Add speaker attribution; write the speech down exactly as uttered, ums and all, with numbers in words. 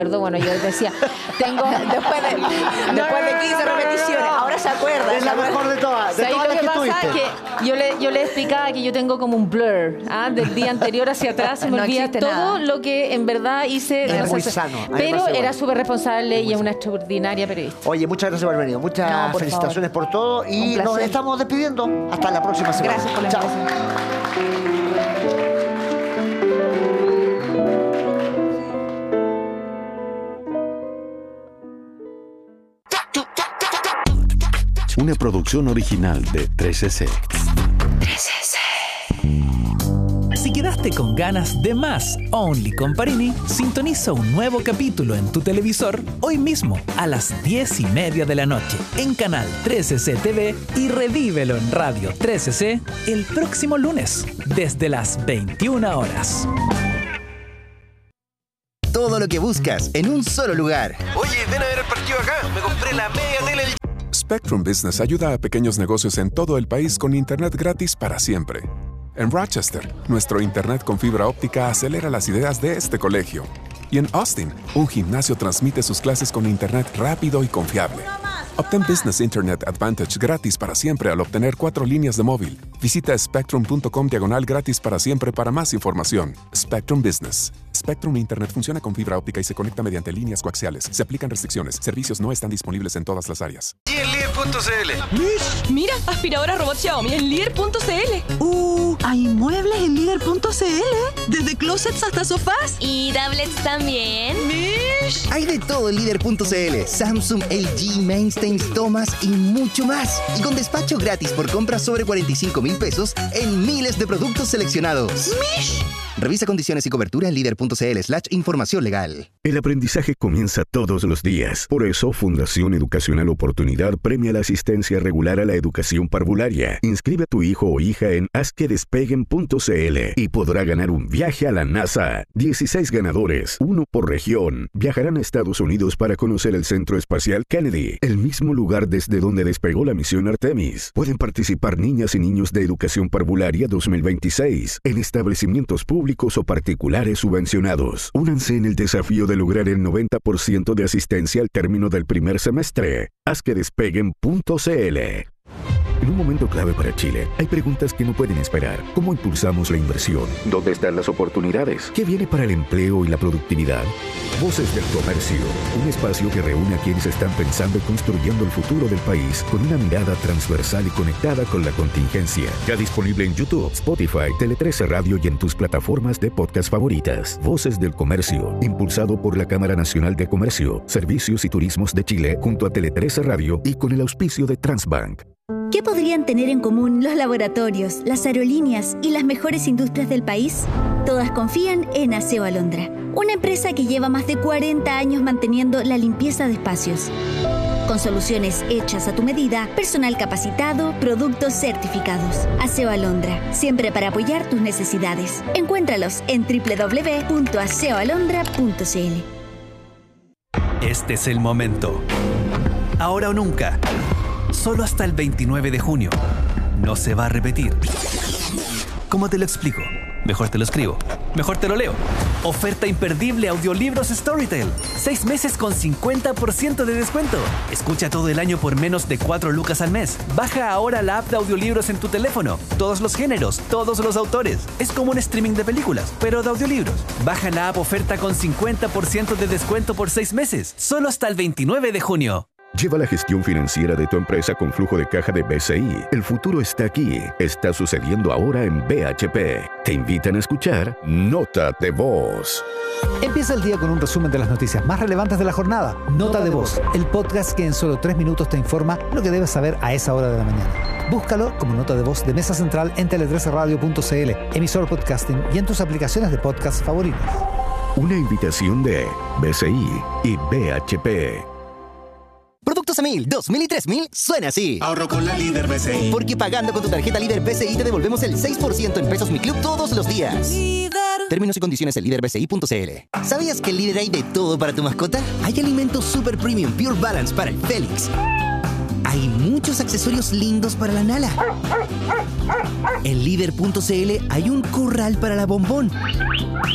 Speaker 1: Bueno, yo decía, tengo después de,
Speaker 2: No,
Speaker 1: después de
Speaker 2: no,
Speaker 1: quince
Speaker 2: no, no,
Speaker 1: repeticiones,
Speaker 2: no, no.
Speaker 1: ahora se acuerda.
Speaker 2: Es la mejor de todas, de
Speaker 1: ¿Sabes
Speaker 2: todas
Speaker 1: lo
Speaker 2: las
Speaker 1: que
Speaker 2: que
Speaker 1: pasa?
Speaker 2: tuviste.
Speaker 1: Que yo le, yo le explicaba que yo tengo como un blur, ¿ah? Del día anterior hacia atrás, se me
Speaker 3: No
Speaker 1: olvida
Speaker 3: existe
Speaker 1: todo
Speaker 3: nada.
Speaker 1: lo que en verdad hice.
Speaker 2: Es
Speaker 1: o sea,
Speaker 2: muy
Speaker 1: se-
Speaker 2: sano, a mí me
Speaker 1: Pero
Speaker 2: parece
Speaker 1: era
Speaker 2: igual.
Speaker 1: súper responsable
Speaker 2: Es
Speaker 1: y
Speaker 2: muy
Speaker 1: es una
Speaker 2: sano.
Speaker 1: extraordinaria periodista.
Speaker 2: Oye, muchas gracias por haber venido. Muchas
Speaker 1: No, por
Speaker 2: felicitaciones por todo.
Speaker 1: Un
Speaker 2: Y
Speaker 1: placer.
Speaker 2: nos estamos despidiendo. Hasta la próxima semana.
Speaker 3: Gracias por la
Speaker 2: Chao.
Speaker 3: invitación.
Speaker 4: Una producción original de tres ese.
Speaker 5: Si quedaste con ganas de más Only Comparini, sintoniza un nuevo capítulo en tu televisor hoy mismo a las diez y media de la noche en Canal trece C T V y revívelo en Radio trece C el próximo lunes desde las veintiuna horas.
Speaker 6: Todo lo que buscas en un solo lugar.
Speaker 7: Oye, ven a ver el partido acá. Me compré la media tele del...
Speaker 8: Spectrum Business ayuda a pequeños negocios en todo el país con internet gratis para siempre. En Rochester, nuestro internet con fibra óptica acelera las ideas de este colegio. Y en Austin, un gimnasio transmite sus clases con internet rápido y confiable. Obtén Business Internet Advantage gratis para siempre al obtener cuatro líneas de móvil. Visita spectrum.com diagonal gratis para siempre para más información. Spectrum Business. Spectrum Internet funciona con fibra óptica y se conecta mediante líneas coaxiales. Se aplican restricciones. Servicios no están disponibles en todas las áreas.
Speaker 7: Y en líder punto c l.
Speaker 9: Mira, aspiradora robot Xiaomi en líder punto c l.
Speaker 10: Uh, hay muebles en líder punto c l. Desde closets hasta sofás.
Speaker 9: Y tablets también.
Speaker 10: Mish.
Speaker 6: Hay de todo en líder punto c l. Samsung, L G, Mainstays, Thomas y mucho más. Y con despacho gratis por compras sobre cuarenta y cinco mil pesos en miles de productos seleccionados.
Speaker 10: Mish.
Speaker 6: Revisa condiciones y cobertura en líder punto c l slash información legal.
Speaker 4: El aprendizaje comienza todos los días. Por eso, Fundación Educacional Oportunidad premia la asistencia regular a la educación parvularia. Inscribe a tu hijo o hija en haz que despeguen punto c l y podrá ganar un viaje a la NASA. dieciséis ganadores, uno por región. Viajarán a Estados Unidos para conocer el Centro Espacial Kennedy, el mismo lugar desde donde despegó la misión Artemis. Pueden participar niñas y niños de Educación Parvularia dos mil veintiséis en establecimientos públicos o particulares subvencionados. Únanse en el desafío de lograr el noventa por ciento de asistencia al término del primer semestre. haz que despeguen punto c l. En un momento clave para Chile, hay preguntas que no pueden esperar. ¿Cómo impulsamos la inversión? ¿Dónde están las oportunidades? ¿Qué viene para el empleo y la productividad? Voces del Comercio, un espacio que reúne a quienes están pensando y construyendo el futuro del país con una mirada transversal y conectada con la contingencia. Ya disponible en YouTube, Spotify, Tele trece Radio y en tus plataformas de podcast favoritas. Voces del Comercio, impulsado por la Cámara Nacional de Comercio, Servicios y Turismos de Chile, junto a Tele trece Radio y con el auspicio de Transbank.
Speaker 11: ¿Qué podrían tener en común los laboratorios, las aerolíneas y las mejores industrias del país? Todas confían en Aseo Alondra, una empresa que lleva más de cuarenta años manteniendo la limpieza de espacios. Con soluciones hechas a tu medida, personal capacitado, productos certificados. Aseo Alondra, siempre para apoyar tus necesidades. Encuéntralos en doble u doble u doble u punto aseo alondra punto c l.
Speaker 5: Este es el momento. Ahora o nunca. Solo hasta el veintinueve de junio. No se va a repetir. ¿Cómo te lo explico? Mejor te lo escribo. Mejor te lo leo. Oferta imperdible Audiolibros Storytel. Seis meses con cincuenta por ciento de descuento. Escucha todo el año por menos de cuatro lucas al mes. Baja ahora la app de audiolibros en tu teléfono. Todos los géneros, todos los autores. Es como un streaming de películas, pero de audiolibros. Baja la app oferta con cincuenta por ciento de descuento por seis meses. Solo hasta el veintinueve de junio.
Speaker 4: Lleva la gestión financiera de tu empresa con flujo de caja de B C I. El futuro está aquí. Está sucediendo ahora en B H P. Te invitan a escuchar Nota de Voz.
Speaker 12: Empieza el día con un resumen de las noticias más relevantes de la jornada. Nota de Voz, el podcast que en solo tres minutos te informa lo que debes saber a esa hora de la mañana. Búscalo como Nota de Voz de Mesa Central en tele trece radio punto c l, emisor podcasting y en tus aplicaciones de podcast favoritas.
Speaker 4: Una invitación de B C I y B H P.
Speaker 6: Productos a mil, dos mil y tres mil suena así.
Speaker 7: Ahorro con la Líder B C I.
Speaker 6: Porque pagando con tu tarjeta Líder B C I te devolvemos el seis por ciento en Pesos Mi Club todos los días.
Speaker 10: Líder.
Speaker 6: Términos y condiciones en líder b c i punto c l. ¿Sabías que en Líder hay de todo para tu mascota? Hay alimentos super premium Pure Balance para el Félix. Hay muchos accesorios lindos para la Nala. En líder punto c l hay un corral para la Bombón.